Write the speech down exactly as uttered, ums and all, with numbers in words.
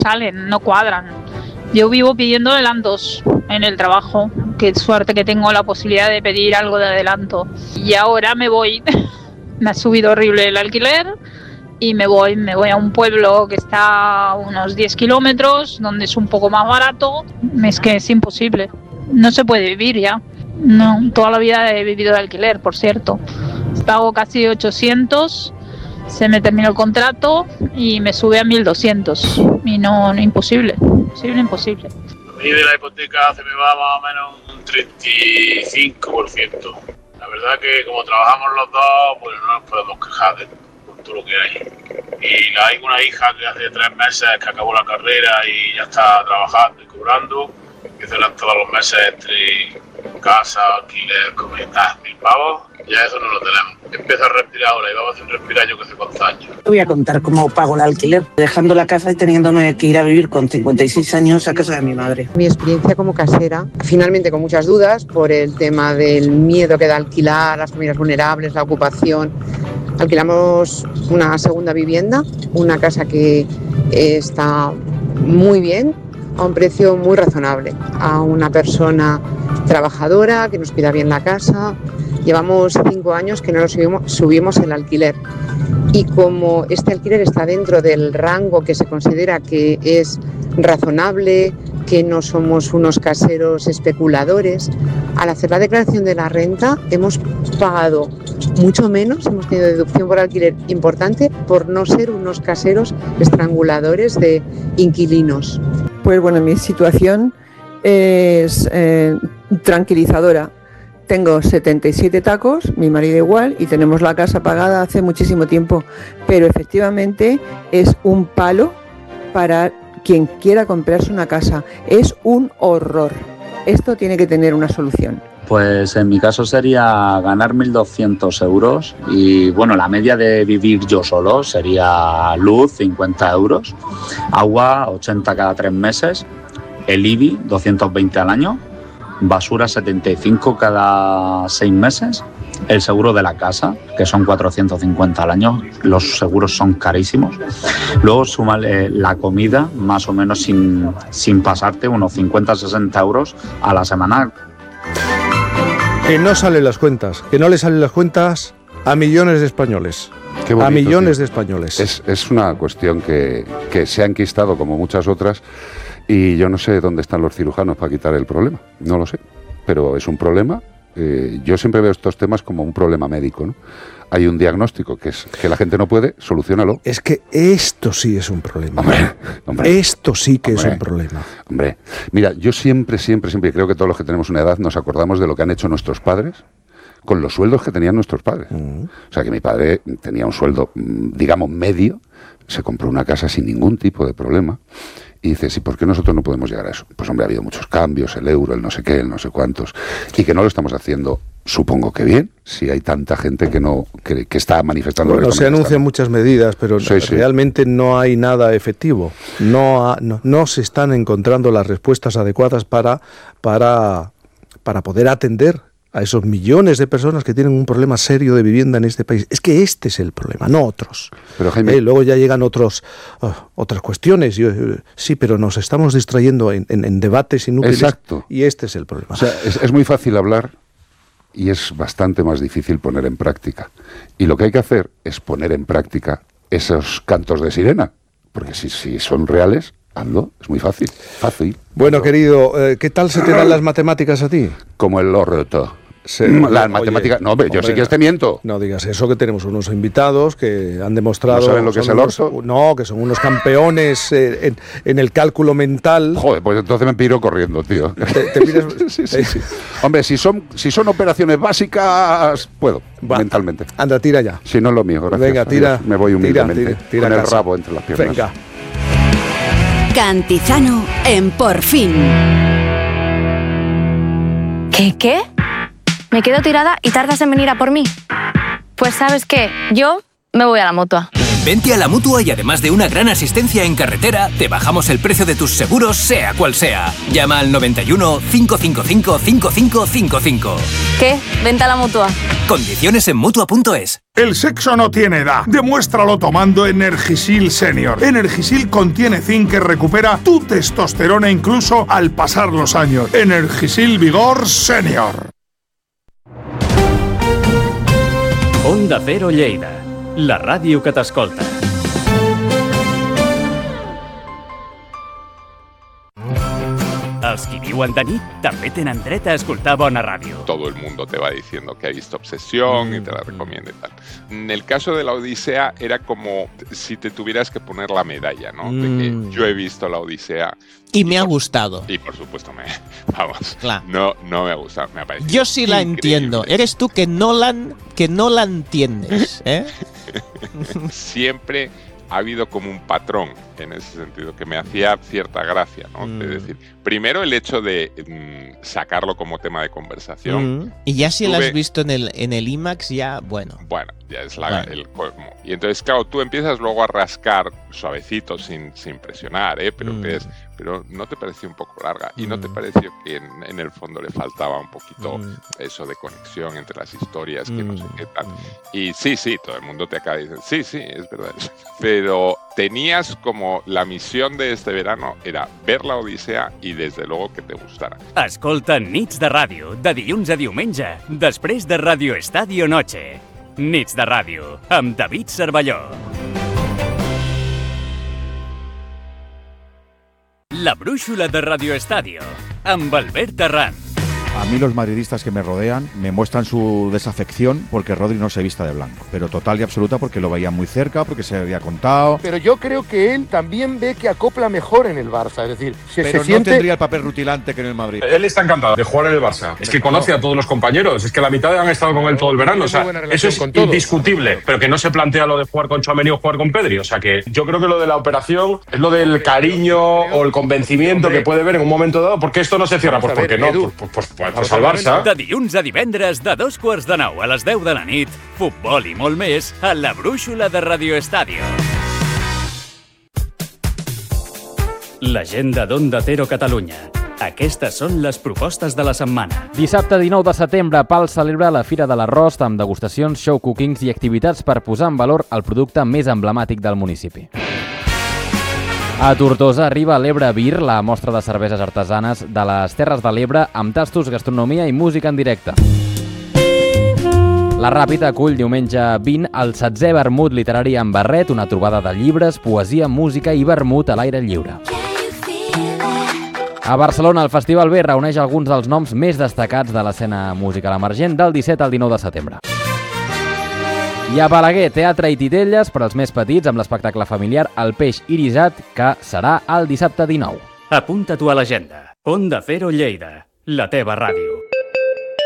salen, no cuadran. Yo vivo pidiendo adelantos en el trabajo. Qué suerte que tengo la posibilidad de pedir algo de adelanto. Y ahora me voy. Me ha subido horrible el alquiler y me voy. Me voy a un pueblo que está a unos diez kilómetros, donde es un poco más barato. Es que es imposible. No se puede vivir ya. No, toda la vida he vivido de alquiler, por cierto. Pago casi ochocientos. Se me terminó el contrato y me sube a mil doscientos. Y no, no imposible. Imposible, imposible. A mí de la hipoteca se me va más o menos un treinta y cinco por ciento. La verdad que como trabajamos los dos, pues no nos podemos quejar de todo lo que hay. Y hay una hija que hace tres meses que acabó la carrera y ya está trabajando y cobrando. Que serán todos los meses entre casa, alquiler, comida, mil pavos. Ya eso no lo tenemos. Empieza a respirar ahora y vamos a hacer un respirar yo que hace cuántos años. Te voy a contar cómo pago el alquiler, dejando la casa y teniéndome que ir a vivir con cincuenta y seis años a casa de mi madre. Mi experiencia como casera, finalmente con muchas dudas por el tema del miedo que da alquilar, las familias vulnerables, la ocupación. Alquilamos una segunda vivienda, una casa que está muy bien, a un precio muy razonable, a una persona trabajadora que nos cuida bien la casa. Llevamos cinco años que no nos subimos, subimos el alquiler y como este alquiler está dentro del rango que se considera que es razonable, que no somos unos caseros especuladores, al hacer la declaración de la renta hemos pagado mucho menos, hemos tenido deducción por alquiler importante por no ser unos caseros estranguladores de inquilinos. Pues bueno, mi situación es eh, tranquilizadora. Tengo setenta y siete tacos, mi marido igual, y tenemos la casa pagada hace muchísimo tiempo, pero efectivamente es un palo para quien quiera comprarse una casa. Es un horror. Esto tiene que tener una solución. Pues en mi caso sería ganar mil doscientos euros y bueno, la media de vivir yo solo sería luz cincuenta euros, agua ochenta cada tres meses, el I B I doscientos veinte al año, basura setenta y cinco cada seis meses, el seguro de la casa, que son cuatrocientos cincuenta al año, los seguros son carísimos. Luego súmale la comida, más o menos sin, sin pasarte, unos cincuenta a sesenta euros a la semana. Que no salen las cuentas, que no le salen las cuentas a millones de españoles. Qué bonito, a millones tío. de españoles. Es, es una cuestión que, que se ha enquistado como muchas otras y yo no sé dónde están los cirujanos para quitar el problema, no lo sé, pero es un problema. Eh, yo siempre veo estos temas como un problema médico, ¿no? Hay un diagnóstico que es que la gente no puede, soluciónalo. Es que esto sí es un problema. Hombre, hombre, esto sí que hombre, es un problema. Hombre, mira, yo siempre, siempre, siempre creo que todos los que tenemos una edad nos acordamos de lo que han hecho nuestros padres con los sueldos que tenían nuestros padres. Uh-huh. O sea, que mi padre tenía un sueldo, digamos, medio, se compró una casa sin ningún tipo de problema. Y dices, ¿y por qué nosotros no podemos llegar a eso? Pues hombre, ha habido muchos cambios, el euro, el no sé qué, el no sé cuántos, y que no lo estamos haciendo, supongo que bien, si hay tanta gente que no que, que está manifestando... Bueno, se anuncian muchas medidas, pero sí, realmente sí. no hay nada efectivo. No, ha, no, no se están encontrando las respuestas adecuadas para, para, para poder atender a esos millones de personas que tienen un problema serio de vivienda en este país. Es que este es el problema, no otros. Pero Jaime... Eh, luego ya llegan otros uh, otras cuestiones. Yo, uh, sí, pero nos estamos distrayendo en, en, en debates inútiles. Exacto. Y este es el problema. O sea, es, es muy fácil hablar y es bastante más difícil poner en práctica. Y lo que hay que hacer es poner en práctica esos cantos de sirena. Porque si, si son reales... Hazlo, es muy fácil, fácil. Bueno, hazlo. Querido, eh, ¿qué tal se te dan las matemáticas a ti? Como el orto. Se, las matemáticas, no, hombre, yo sí que te miento. No digas eso, que tenemos unos invitados que han demostrado... ¿No saben lo que es el unos, orto? No, que son unos campeones eh, en, en el cálculo mental. Joder, pues entonces me piro corriendo, tío. ¿Te, te pides? sí, sí, sí. Hombre, si son, si son operaciones básicas, puedo, Va, mentalmente. Anda, tira ya. Si no es lo mío, gracias. Venga, tira. Adiós, me voy humildemente, tira, tira, tira con el casa. Rabo entre las piernas. Venga. Cantizano en Por Fin. ¿Qué, qué? ¿Me quedo tirada y tardas en venir a por mí? Pues ¿sabes qué? Yo me voy a la Mutua. Vente a la Mutua y además de una gran asistencia en carretera, te bajamos el precio de tus seguros, sea cual sea. Llama al noventa y uno, cinco cinco cinco, cinco cinco cinco cinco. ¿Qué? Vente a la Mutua. Condiciones en Mutua punto es. El sexo no tiene edad. Demuéstralo tomando Energisil Senior. Energisil contiene zinc que recupera tu testosterona incluso al pasar los años. Energisil Vigor Senior. Onda Cero Lleida, la ràdio que t'escolta. Els qui viuen de nit també tenen dret a escoltar bona ràdio. Todo el mundo te va diciendo que ha visto Obsesión mm. y te la recomienda y tal. En el caso de la Odisea era como si te tuvieras que poner la medalla, ¿no? Mm. De que yo he visto la Odisea. Y me y ha por, gustado. Y por supuesto, me, vamos, claro. no, no me ha gustado, me ha parecido Yo sí la increíble. Entiendo. Eres tú que no la, que no la entiendes, ¿eh? Siempre ha habido como un patrón en ese sentido que me hacía cierta gracia, ¿no? Mm. Es decir, primero el hecho de mm, sacarlo como tema de conversación. Mm. Y ya si lo has visto en el, en el IMAX, ya, bueno. Bueno, ya es la, bueno. el colmo. Y entonces, claro, tú empiezas luego a rascar suavecito, sin, sin presionar, ¿eh? Pero, mm. es, pero no te pareció un poco larga y mm. no te pareció que en, en el fondo le faltaba un poquito mm. eso de conexión entre las historias, que mm. no sé qué tal. Y sí, sí, todo el mundo te acaba diciendo, sí, sí, es verdad. Pero tenías como la misión de este verano era ver la Odisea i desde luego que te gustara. Escolta Nits de Ràdio, de dilluns a diumenge, després de Radio Estadio Noche. Nits de Ràdio, amb David Cervelló. La brúixola de Radio Estadio, amb Albert Terrán. A mí los madridistas que me rodean me muestran su desafección porque Rodri no se vista de blanco, pero total y absoluta porque lo veía muy cerca, porque se había contado. Pero yo creo que él también ve que acopla mejor en el Barça, es decir, se, pero se no siente... tendría el papel rutilante que en el Madrid. Él está encantado de jugar en el Barça. Es que conoce a todos los compañeros, es que la mitad han estado con él todo el verano, o sea, eso es indiscutible, pero que no se plantea lo de jugar con Tchouaméni o jugar con Pedri, o sea que yo creo que lo de la operación es lo del cariño o el convencimiento que puede ver en un momento dado, porque esto no se cierra, pues porque no, pues, pues, pues, pues al Barça. De dilluns a divendres, de dos quarts de nou a les deu de la nit, futbol i molt més a la brúixola de Radio Estadio. L'agenda d'Onda Cero Catalunya. Aquestes són les propostes de la setmana. Dissabte dinou de setembre, Pal celebra la Fira de l'Arròs amb degustacions, show cookings i activitats per posar en valor el producte més emblemàtic del municipi. A Tortosa arriba l'Ebre Beer, la mostra de cerveses artesanes de les Terres de l'Ebre amb tastos, gastronomia i música en directe. La Ràpita acull diumenge vint el setzè vermut literari en barret, una trobada de llibres, poesia, música i vermut a l'aire lliure. A Barcelona, el Festival B reuneix alguns dels noms més destacats de l'escena musical emergent del disset al dinou de setembre. I a Balaguer, teatre i titelles per als més petits amb l'espectacle familiar El Peix Irisat, que serà el dissabte dinou. Apunta-t'ho a l'agenda. Onda Cero Lleida, la teva ràdio.